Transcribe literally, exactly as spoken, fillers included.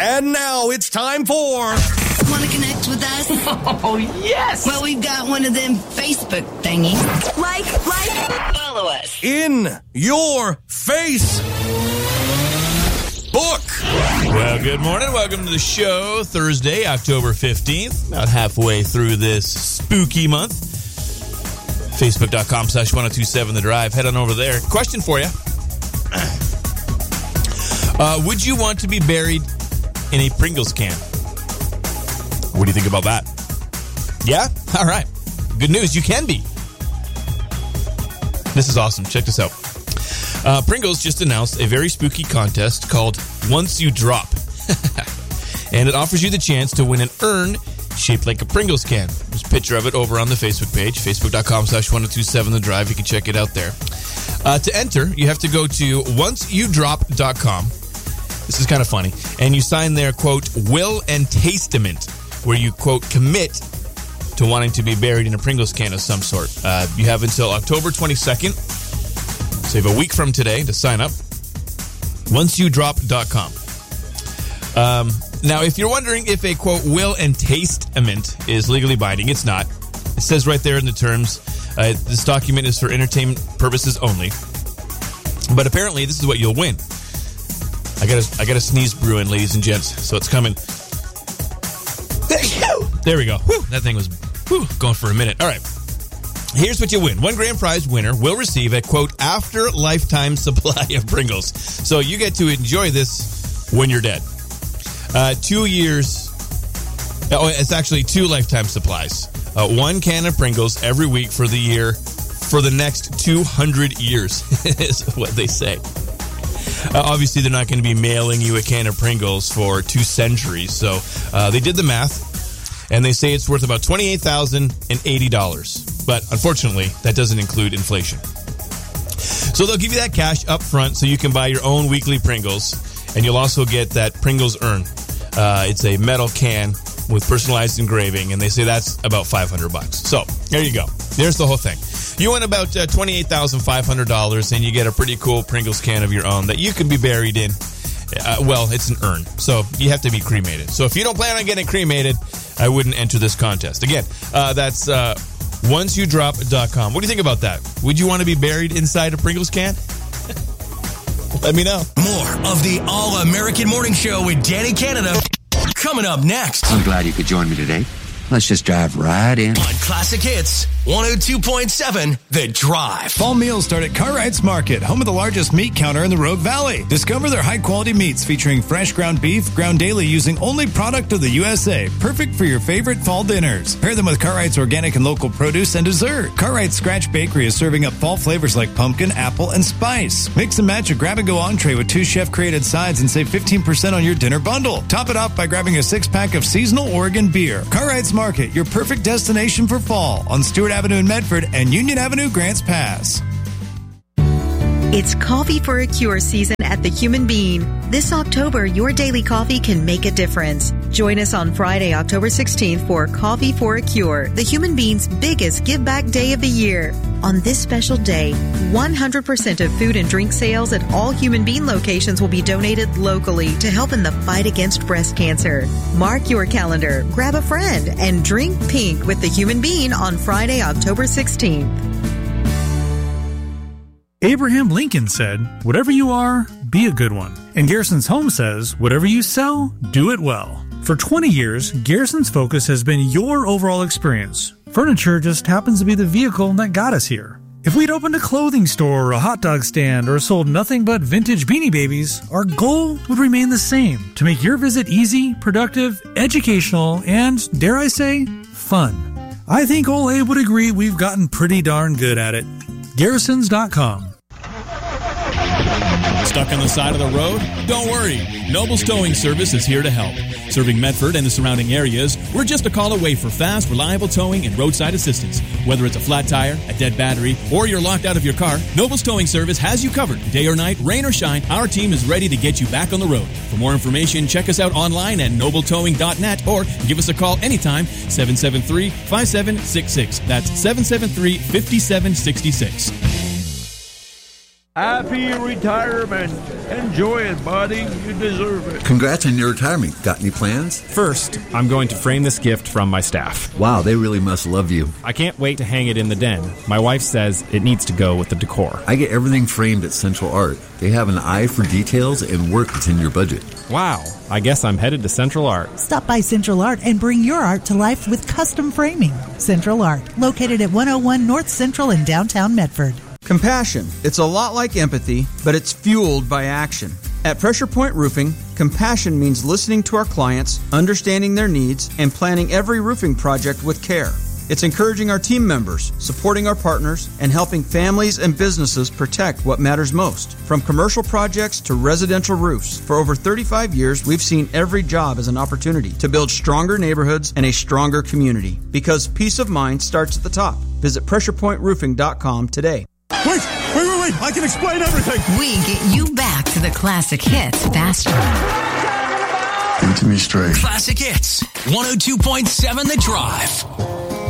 And now it's time for... Want to connect with us? Oh, yes! Well, we've got one of them Facebook thingies. Like, like, follow us. In Your Face Book. Well, good morning. Welcome to the show. Thursday, October fifteenth. About halfway through this spooky month. Facebook.com slash 1027 The Drive. Head on over there. Question for you. Uh, would you want to be buried in a Pringles can? What do you think about that? Yeah? All right. Good news. You can be. This is awesome. Check this out. Uh, Pringles just announced a very spooky contest called Once You Drop. And it offers you the chance to win an urn shaped like a Pringles can. There's a picture of it over on the Facebook page, facebook.com slash 1027 The Drive. You can check it out there. Uh, to enter, you have to go to once you drop dot com. This is kind of funny. And you sign their, quote, will and testament, where you, quote, commit to wanting to be buried in a Pringles can of some sort. Uh, you have until October twenty-second. So you have a week from today to sign up. once you drop dot com. Um, now, if you're wondering if a, quote, will and testament is legally binding, it's not. It says right there in the terms, uh, this document is for entertainment purposes only. But apparently, this is what you'll win. I got a, I got a sneeze brewing, ladies and gents, so it's coming. There we go. Whew, that thing was whew, going for a minute. All right. Here's what you win. One grand prize winner will receive a, quote, after lifetime supply of Pringles. So you get to enjoy this when you're dead. Uh, two years. Oh, it's actually two lifetime supplies. Uh, one can of Pringles every week for the year, for the next two hundred years, is what they say. Uh, obviously, they're not going to be mailing you a can of Pringles for two centuries. So uh, they did the math, and they say it's worth about twenty-eight thousand eighty dollars. But unfortunately, that doesn't include inflation. So they'll give you that cash up front so you can buy your own weekly Pringles, and you'll also get that Pringles urn. Uh, it's a metal can with personalized engraving, and they say that's about five hundred bucks. So there you go. There's the whole thing. You win about uh, twenty-eight thousand five hundred dollars, and you get a pretty cool Pringles can of your own that you can be buried in. Uh, well, it's an urn, so you have to be cremated. So if you don't plan on getting cremated, I wouldn't enter this contest. Again, uh, that's uh, once you drop dot com. What do you think about that? Would you want to be buried inside a Pringles can? Let me know. More of the All-American Morning Show with Danny Canada coming up next. I'm glad you could join me today. Let's just drive right in. On Classic Hits, one oh two point seven The Drive. Fall meals start at Cartwright's Market, home of the largest meat counter in the Rogue Valley. Discover their high-quality meats featuring fresh ground beef, ground daily using only product of the U S A. Perfect for your favorite fall dinners. Pair them with Cartwright's organic and local produce and dessert. Cartwright's Scratch Bakery is serving up fall flavors like pumpkin, apple, and spice. Mix and match a grab-and-go entree with two chef-created sides and save fifteen percent on your dinner bundle. Top it off by grabbing a six-pack of seasonal Oregon beer. Cartwright's Market, your perfect destination for fall on Stewart Avenue in Medford and Union Avenue, Grants Pass. It's Coffee for a Cure season at the Human Bean. This October, your daily coffee can make a difference. Join us on Friday, October sixteenth for Coffee for a Cure, the Human Bean's biggest give-back day of the year. On this special day, one hundred percent of food and drink sales at all Human Bean locations will be donated locally to help in the fight against breast cancer. Mark your calendar, grab a friend, and drink pink with the Human Bean on Friday, October sixteenth. Abraham Lincoln said, whatever you are, be a good one. And Garrison's Home says, whatever you sell, do it well. For twenty years, Garrison's focus has been your overall experience. Furniture just happens to be the vehicle that got us here. If we'd opened a clothing store or a hot dog stand or sold nothing but vintage Beanie Babies, our goal would remain the same, to make your visit easy, productive, educational, and, dare I say, fun. I think old Abe would agree we've gotten pretty darn good at it. Garrisons dot com. Stuck on the side of the road? Don't worry. Noble's Towing Service is here to help. Serving Medford and the surrounding areas, we're just a call away for fast, reliable towing and roadside assistance. Whether it's a flat tire, a dead battery, or you're locked out of your car, Noble's Towing Service has you covered. Day or night, rain or shine, our team is ready to get you back on the road. For more information, check us out online at noble towing dot net or give us a call anytime, seven seven three, five seven six six. That's seven seven three, five seven six six. Happy retirement. Enjoy it, buddy. You deserve it. Congrats on your retirement. Got any plans? First, I'm going to frame this gift from my staff. Wow, they really must love you. I can't wait to hang it in the den. My wife says it needs to go with the decor. I get everything framed at Central Art. They have an eye for details and work within your budget. Wow, I guess I'm headed to Central Art. Stop by Central Art and bring your art to life with custom framing. Central Art, located at one oh one North Central in downtown Medford. Compassion. It's a lot like empathy, but it's fueled by action. At Pressure Point Roofing, compassion means listening to our clients, understanding their needs, and planning every roofing project with care. It's encouraging our team members, supporting our partners, and helping families and businesses protect what matters most. From commercial projects to residential roofs, for over thirty-five years, we've seen every job as an opportunity to build stronger neighborhoods and a stronger community. Because peace of mind starts at the top. Visit pressure point roofing dot com today. Wait, wait, wait, wait. I can explain everything. We get you back to the classic hits faster. Give it to me straight. Classic Hits, one oh two point seven The Drive.